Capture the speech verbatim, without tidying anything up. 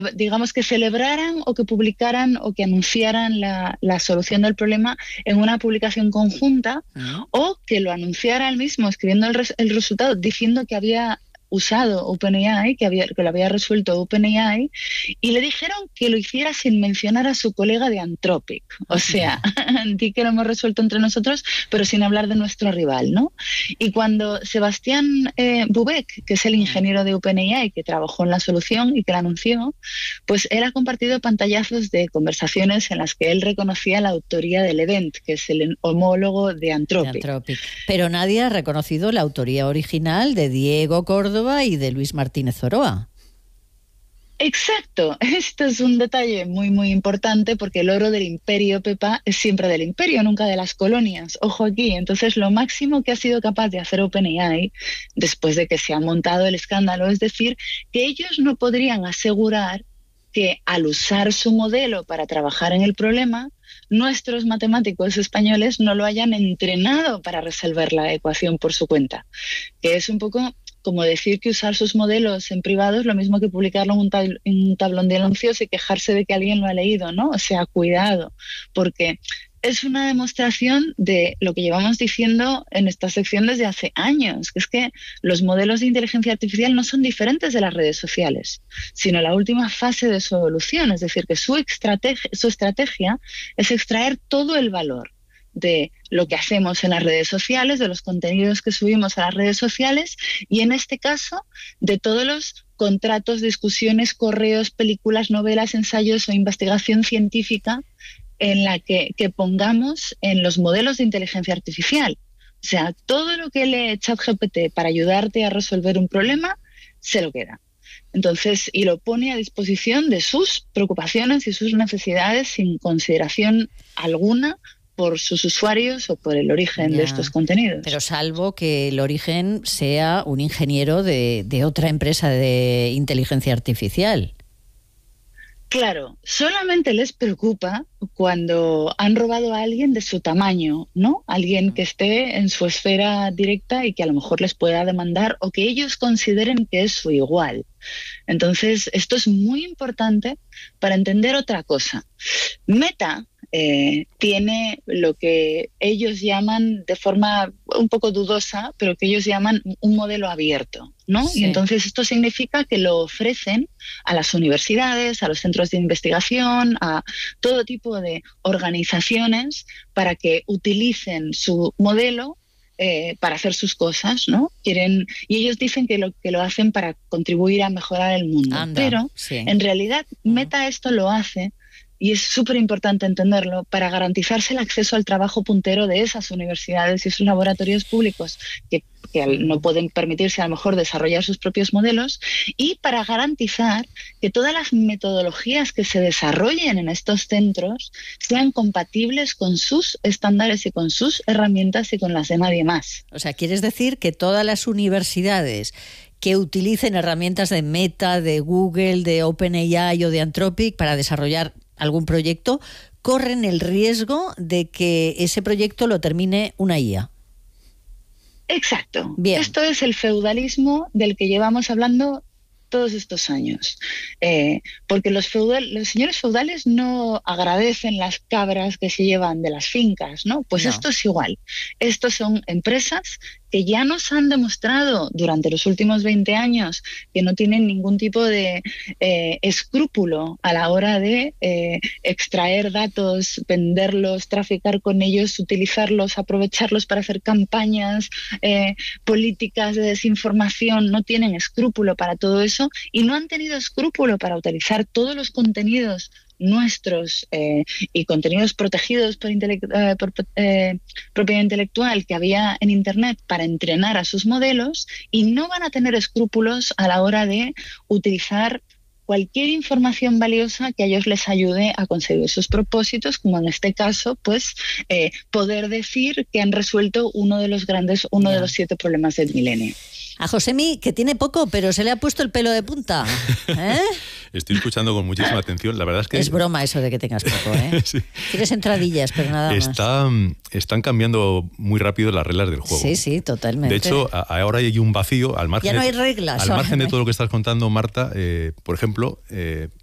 digamos que celebraran o que publicaran o que anunciaran la, la solución del problema en una publicación conjunta, uh-huh. o que lo anunciara él mismo escribiendo el, res, el resultado diciendo que había usado OpenAI, que, había, que lo había resuelto OpenAI, y le dijeron que lo hiciera sin mencionar a su colega de Anthropic. O sea, di que lo hemos resuelto entre nosotros, pero sin hablar de nuestro rival, ¿no? Y cuando Sebastián eh, Bubek, que es el ingeniero de OpenAI que trabajó en la solución y que la anunció, pues él ha compartido pantallazos de conversaciones en las que él reconocía la autoría del event, que es el homólogo de Anthropic. de Anthropic. Pero nadie ha reconocido la autoría original de Diego Córdoba y de Luis Martínez Oroa. Exacto, esto es un detalle muy muy importante porque el oro del imperio, Pepa, es siempre del imperio, nunca de las colonias. Ojo aquí, entonces lo máximo que ha sido capaz de hacer OpenAI después de que se ha montado el escándalo es decir que ellos no podrían asegurar que al usar su modelo para trabajar en el problema, nuestros matemáticos españoles no lo hayan entrenado para resolver la ecuación por su cuenta, que es un poco como decir que usar sus modelos en privado es lo mismo que publicarlo en un, tab- en un tablón de anuncios y quejarse de que alguien lo ha leído, ¿no? O sea, cuidado, porque es una demostración de lo que llevamos diciendo en esta sección desde hace años, que es que los modelos de inteligencia artificial no son diferentes de las redes sociales, sino la última fase de su evolución, es decir, que su estrategia, su estrategia es extraer todo el valor de lo que hacemos en las redes sociales, de los contenidos que subimos a las redes sociales y en este caso de todos los contratos, discusiones, correos, películas, novelas, ensayos o investigación científica en la que, que pongamos en los modelos de inteligencia artificial. O sea, todo lo que lee ChatGPT para ayudarte a resolver un problema, se lo queda. Entonces, y lo pone a disposición de sus preocupaciones y sus necesidades sin consideración alguna por sus usuarios o por el origen ya. de estos contenidos. Pero salvo que el origen sea un ingeniero de, de otra empresa de inteligencia artificial. Claro, solamente les preocupa cuando han robado a alguien de su tamaño, ¿no? Alguien que esté en su esfera directa y que a lo mejor les pueda demandar o que ellos consideren que es su igual. Entonces, esto es muy importante para entender otra cosa. Meta eh, tiene lo que ellos llaman de forma un poco dudosa, pero que ellos llaman un modelo abierto, ¿no? Sí. Y entonces esto significa que lo ofrecen a las universidades, a los centros de investigación, a todo tipo de organizaciones para que utilicen su modelo eh, para hacer sus cosas, ¿no? Quieren, y ellos dicen que lo, que lo hacen para contribuir a mejorar el mundo. Anda, pero sí. en realidad Meta esto lo hace, y es súper importante entenderlo, para garantizarse el acceso al trabajo puntero de esas universidades y esos laboratorios públicos que, que no pueden permitirse a lo mejor desarrollar sus propios modelos, y para garantizar que todas las metodologías que se desarrollen en estos centros sean compatibles con sus estándares y con sus herramientas y con las de nadie más. O sea, ¿quieres decir que todas las universidades que utilicen herramientas de Meta, de Google, de OpenAI o de Anthropic para desarrollar algún proyecto, corren el riesgo de que ese proyecto lo termine una I A? Exacto. Bien. Esto es el feudalismo del que llevamos hablando todos estos años. Eh, porque los, feudal, los señores feudales no agradecen las cabras que se llevan de las fincas, ¿no? Pues no. Esto es igual. Estos son empresas que ya nos han demostrado durante los últimos veinte años que no tienen ningún tipo de eh, escrúpulo a la hora de eh, extraer datos, venderlos, traficar con ellos, utilizarlos, aprovecharlos para hacer campañas eh, políticas de desinformación. No tienen escrúpulo para todo eso y no han tenido escrúpulo para utilizar todos los contenidos nuestros eh, y contenidos protegidos por, intelect- eh, por eh, propiedad intelectual que había en Internet para entrenar a sus modelos, y no van a tener escrúpulos a la hora de utilizar cualquier información valiosa que a ellos les ayude a conseguir sus propósitos, como en este caso, pues eh, poder decir que han resuelto uno de los grandes, uno yeah. de los siete problemas del milenio. A Josemi, que tiene poco, pero se le ha puesto el pelo de punta. ¿Eh? Estoy escuchando con muchísima atención. La verdad es que... Es broma eso de que tengas poco, ¿eh? Sí. Tienes entradillas, pero nada Está, más. Están cambiando muy rápido las reglas del juego. Sí, sí, totalmente. De hecho, a, ahora hay un vacío al margen, ya no hay de, reglas. al margen de todo lo que estás contando, Marta. Eh, por ejemplo, eh,